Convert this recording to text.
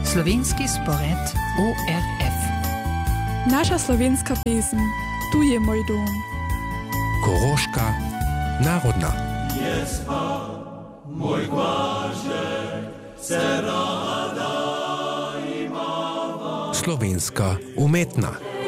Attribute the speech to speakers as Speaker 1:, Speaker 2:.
Speaker 1: Slovenski spored ORF.
Speaker 2: Naša slovenska pesem, tu je moj dom.
Speaker 3: Koroška narodna.
Speaker 4: Jespa, moj kvažek, se rada imava.
Speaker 3: Slovenska umetna.